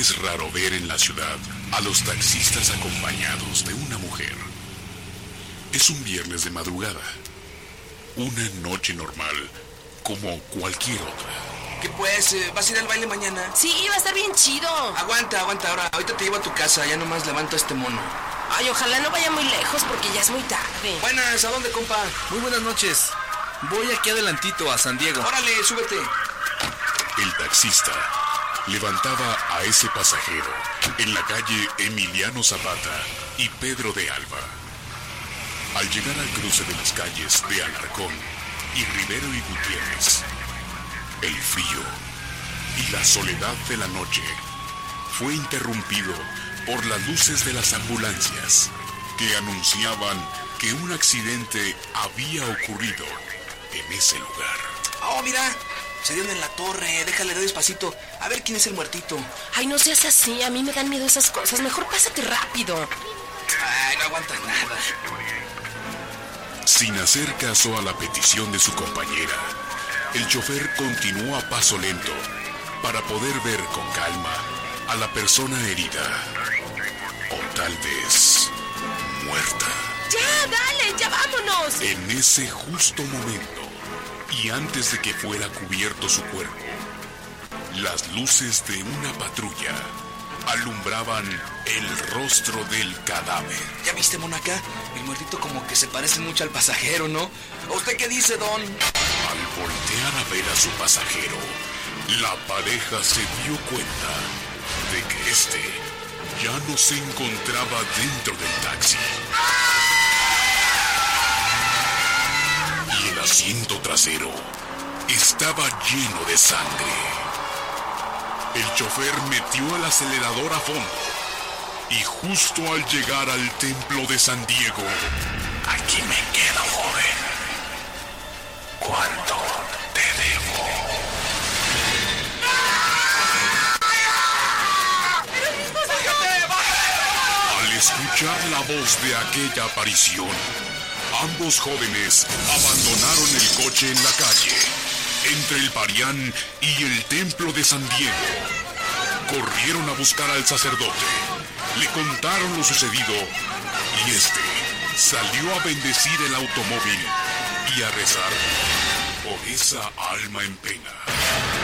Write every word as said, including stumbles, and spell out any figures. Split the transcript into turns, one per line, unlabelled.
es raro ver en la ciudad a los taxistas acompañados de una mujer. Es un viernes de madrugada. Una noche normal, como cualquier otra.
¿Qué pues? Eh, ¿Vas a ir al baile mañana?
Sí, va a estar bien chido.
Aguanta, aguanta, ahora. Ahorita te llevo a tu casa, ya nomás levanto a este mono.
Ay, ojalá no vaya muy lejos porque ya es muy tarde.
Buenas, ¿a dónde, compa?
Muy buenas noches. Voy aquí adelantito a San Diego.
Órale, súbete.
El taxista levantaba a ese pasajero en la calle Emiliano Zapata y Pedro de Alba. Al llegar al cruce de las calles de Alarcón y Rivero y Gutiérrez, el frío y la soledad de la noche fue interrumpido por las luces de las ambulancias que anunciaban que un accidente había ocurrido en ese lugar.
Oh, mira, se dieron en la torre. Déjale de despacito. A ver quién es el muertito.
Ay, no seas así, a mí me dan miedo esas cosas. Mejor pásate rápido.
Ay, no aguanta nada.
Sin hacer caso a la petición de su compañera, el chofer continuó a paso lento para poder ver con calma a la persona herida, o tal vez muerta.
¡Ya, dale, ya vámonos!
En ese justo momento, y antes de que fuera cubierto su cuerpo, las luces de una patrulla alumbraban el rostro del cadáver.
¿Ya viste, Monaca? El muertito como que se parece mucho al pasajero, ¿no? ¿Usted qué dice, don?
Al voltear a ver a su pasajero, la pareja se dio cuenta de que este ya no se encontraba dentro del taxi. Y el asiento trasero estaba lleno de sangre. El chofer metió el acelerador a fondo y justo al llegar al templo de San Diego, aquí me quedo, joven. ¿Cuánto te debo? Al escuchar la voz de aquella aparición, ambos jóvenes abandonaron el coche en la calle, entre el Parián y el templo de San Diego. Corrieron a buscar al sacerdote, le contaron lo sucedido y este salió a bendecir el automóvil y a rezar por esa alma en pena.